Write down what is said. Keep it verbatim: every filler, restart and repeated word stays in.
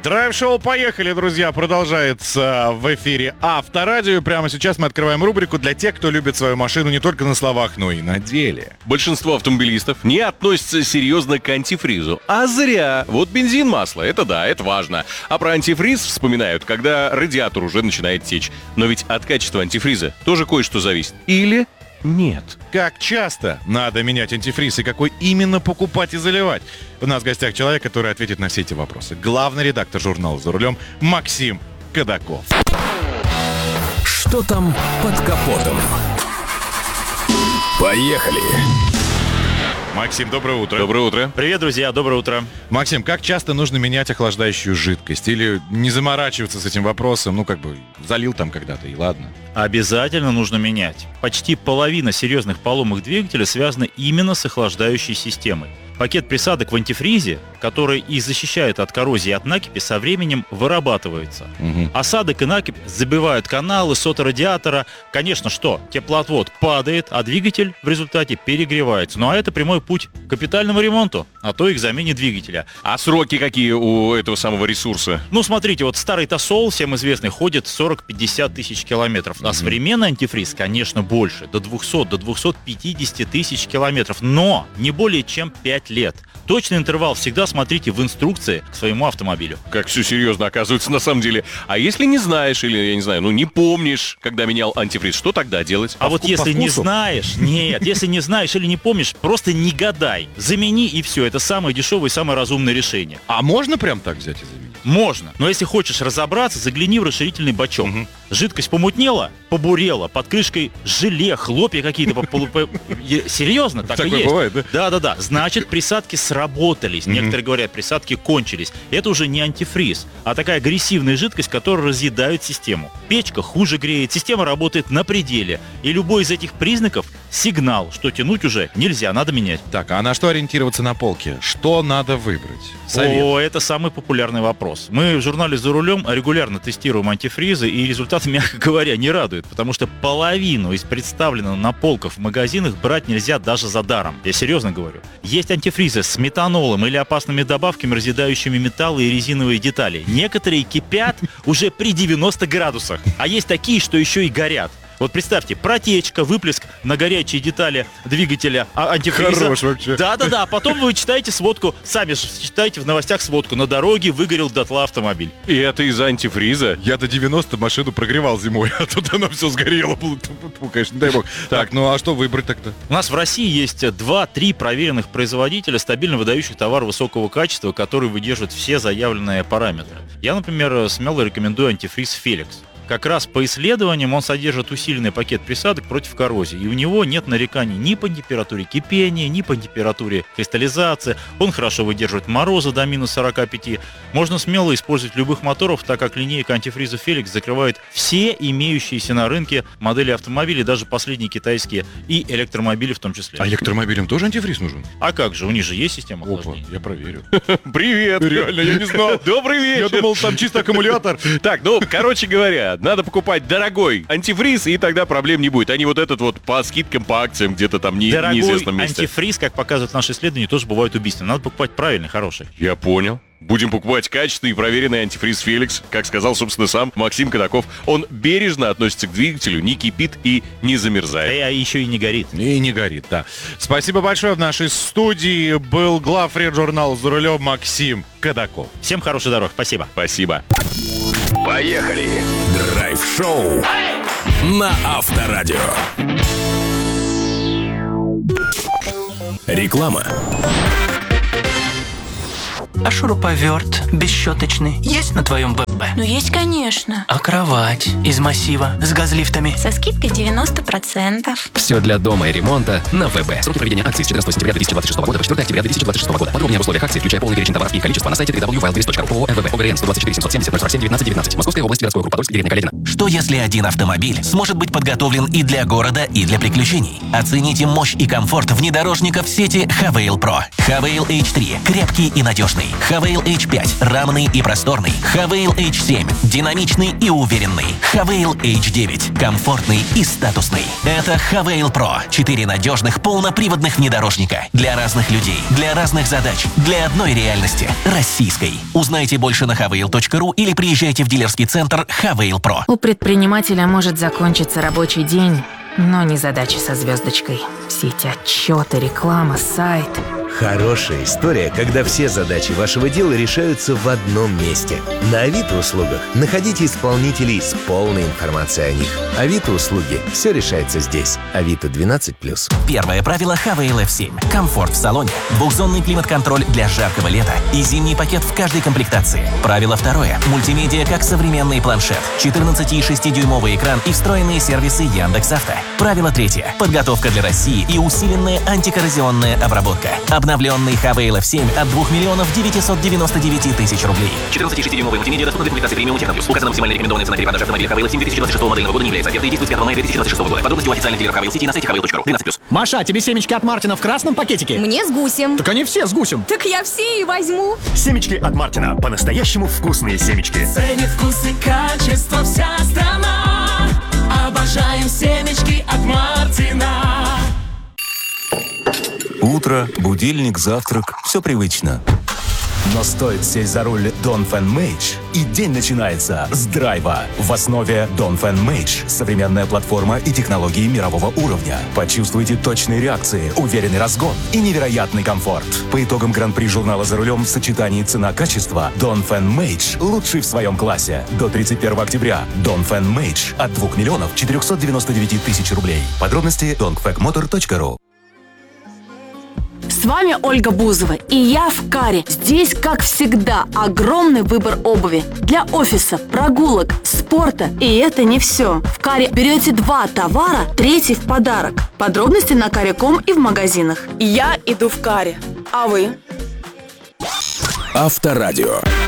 Драйв-шоу «Поехали», друзья, продолжается в эфире Авторадио. Прямо сейчас мы открываем рубрику для тех, кто любит свою машину не только на словах, но и на деле. Большинство автомобилистов не относятся серьезно к антифризу. А зря. Вот бензин, масло, это да, это важно. А про антифриз вспоминают, когда радиатор уже начинает течь. Но ведь от качества антифриза тоже кое-что зависит. Или... нет. Как часто надо менять антифриз и какой именно покупать и заливать? У нас в гостях человек, который ответит на все эти вопросы. Главный редактор журнала «За рулем» Максим Кадаков. Что там под капотом? Поехали! Максим, доброе утро. Доброе утро. Привет, друзья, доброе утро. Максим, как часто нужно менять охлаждающую жидкость? Или не заморачиваться с этим вопросом? Ну, как бы, залил там когда-то, и ладно. Обязательно нужно менять. Почти половина серьезных поломок двигателя связана именно с охлаждающей системой. Пакет присадок в антифризе, который и защищает от коррозии и от накипи, со временем вырабатывается. Угу. Осадок и накипь забивают каналы, соты радиатора. Конечно, что? Теплоотвод падает, а двигатель в результате перегревается. Ну а это прямой путь к капитальному ремонту, а то и к замене двигателя. А сроки какие у этого самого ресурса? Ну, смотрите, вот старый Тосол, всем известный, ходит сорок-пятьдесят тысяч километров. А современный антифриз, конечно, больше. До двухсот, до двухсот пятидесяти тысяч километров. Но не более чем пять лет. Точный интервал всегда смотрите в инструкции к своему автомобилю. Как все серьезно оказывается на самом деле. А если не знаешь или, я не знаю, ну не помнишь, когда менял антифриз, что тогда делать? А, а вот по если вкусу? не знаешь, нет, если не знаешь или не помнишь, просто не гадай. Замени и все. Это самое дешевое и самое разумное решение. А можно прям так взять и заменить? Можно. Но если хочешь разобраться, загляни в расширительный бачок. Угу. Жидкость помутнела, побурела, под крышкой желе, хлопья какие-то. Серьезно, так и есть. Бывает, да? Да-да-да. Значит, присадки сработались. Некоторые говорят, присадки кончились. Это уже не антифриз, а такая агрессивная жидкость, которая разъедает систему. Печка хуже греет, система работает на пределе. И любой из этих признаков — сигнал, что тянуть уже нельзя, надо менять. Так, а на что ориентироваться на полке? Что надо выбрать? Совет. О, это самый популярный вопрос. Мы в журнале «За рулем» регулярно тестируем антифризы, и результаты, мягко говоря, не радуют, потому что половину из представленного на полках в магазинах брать нельзя даже за даром. Я серьезно говорю. Есть антифризы с метанолом или опасными добавками, разъедающими металлы и резиновые детали. Некоторые кипят уже при девяноста градусах, а есть такие, что еще и горят. Вот представьте, протечка, выплеск на горячие детали двигателя а, антифриза. Хорош вообще. Да-да-да, потом вы читаете сводку, сами же читаете в новостях сводку. На дороге выгорел дотла автомобиль. И это из-за антифриза? Я до девяноста машину прогревал зимой, а тут оно все сгорело. Конечно, не дай бог. Так, ну а что выбрать тогда? У нас в России есть два-три проверенных производителя, стабильно выдающих товар высокого качества, которые выдерживают все заявленные параметры. Я, например, смело рекомендую антифриз Felix. Как раз по исследованиям он содержит усиленный пакет присадок против коррозии. И у него нет нареканий ни по температуре кипения, ни по температуре кристаллизации. Он хорошо выдерживает морозы до минус сорока пяти. Можно смело использовать любых моторов, так как линейка антифриза Felix закрывает все имеющиеся на рынке модели автомобилей, даже последние китайские и электромобили в том числе. А электромобилям тоже антифриз нужен? А как же, у них же есть система Опа, охлаждения. я проверю. Привет! Реально, я не знал. Добрый вечер! Я думал, там чисто аккумулятор. Так, ну, короче говоря, надо покупать дорогой антифриз, и тогда проблем не будет. А не вот этот вот по скидкам, по акциям где-то там не, Дорогой неизвестном месте. антифриз, как показывают наши исследования, тоже бывает убийственным. Надо покупать правильный, хороший. Я понял. Будем покупать качественный и проверенный антифриз Felix. Как сказал, собственно, сам Максим Кадаков. Он бережно относится к двигателю, не кипит и не замерзает. А еще и не горит. И не горит, да. Спасибо большое. В нашей студии был главред журнала «За рулем» Максим Кадаков. Всем хорошей дороги. Спасибо. Спасибо. Поехали! Драйв-шоу на Авторадио. Реклама. А шуруповерт бесщеточный есть на твоем БП? Ну есть, конечно. А кровать из массива с газлифтами? Со скидкой девяносто процентов. Все для дома и ремонта на ВБ. Сроки проведения акции с четырнадцатого сентября две тысячи двадцать шестого года по четвёртого октября две тысячи двадцать шестого года. Подробнее об условиях акции, включая полный перечень товаров и их количество, на сайте дабл ю дабл ю дабл ю точка ру. ООО РВБ. ОГРН сто двадцать четыре семьсот семьдесят ноль сорок семь девятнадцать девятнадцать. Московская область, городской округ Подольск, деревня Каледина. Что если один автомобиль сможет быть подготовлен и для города, и для приключений? Оцените мощь и комфорт внедорожников сети Хавейл Про. Хавейл эйч три. Крепкий и надежный. Хавейл эйч пять – рамный и просторный. Хавейл эйч семь – динамичный и уверенный. Хавейл эйч девять – комфортный и статусный. Это Хавейл Про – четыре надежных полноприводных внедорожника. Для разных людей, для разных задач, для одной реальности – российской. Узнайте больше на хавейл точка ру или приезжайте в дилерский центр Хавейл Про. У предпринимателя может закончиться рабочий день, но не задачи со звездочкой. Все эти отчеты, реклама, сайт. Хорошая история, когда все задачи вашего дела решаются в одном месте. На Авито услугах находите исполнителей с полной информацией о них. Авито услуги. Все решается здесь. Авито двенадцать плюс. Первое правило Хавейл эф семь. Комфорт в салоне. Двухзонный климат-контроль для жаркого лета и зимний пакет в каждой комплектации. Правило второе. Мультимедиа как современный планшет. четырнадцать и шесть дюймовый экран и встроенные сервисы Яндекс.Авто. Правило третье. Подготовка для России и усиленная антикоррозионная обработка. Обновленный Хавейл эф семь от двух миллионов девятьсот девяносто девять тысяч рублей. четырнадцать и шесть дюймовый мультимедиа доступна для комплектации премиум Техноплюс. Указана максимально рекомендованная цена перепродажи автомобиля Хавейл семь две тысячи двадцать шестого модельного года не является. Оферта действует с пятого мая две тысячи двадцать шестого года. Подробности у официальных дилеров Хавейл Сити на сайте хавейл точка ру. двенадцать плюс. Маша, тебе семечки от Мартина в красном пакетике? Мне с гусем. Так они все с гусем. Так я все и возьму. Семечки от Мартина. По-настоящему вкусные семечки. Ценит вкус и качество вся страна. Обожаем семечки от Мартина. Утро, будильник, завтрак – все привычно. Но стоит сесть за руль Донфен Мейдж, и день начинается с драйва. В основе Донфен Мейдж – современная платформа и технологии мирового уровня. Почувствуйте точные реакции, уверенный разгон и невероятный комфорт. По итогам Гран-при журнала «За рулем» в сочетании цена-качество Донфен Мейдж лучший в своем классе. До тридцать первого октября. Донфен Мейдж от двух миллионов четырехсот девяноста девяти тысяч рублей. Подробности донфекмотор точка ру. С вами Ольга Бузова, и я в Каре. Здесь, как всегда, огромный выбор обуви для офиса, прогулок, спорта. И это не все. В Каре берете два товара, третий в подарок. Подробности на каре точка ком и в магазинах. Я иду в Каре. А вы? Авторадио.